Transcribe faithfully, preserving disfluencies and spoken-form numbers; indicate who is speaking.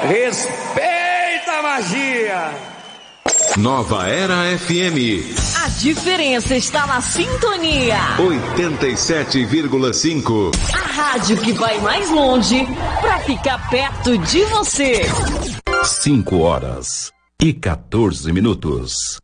Speaker 1: Respeita a magia.
Speaker 2: Nova Era F M.
Speaker 3: A diferença está na sintonia.
Speaker 2: oitenta e sete vírgula cinco.
Speaker 3: A rádio que vai mais longe para ficar perto de você.
Speaker 2: cinco horas e quatorze minutos.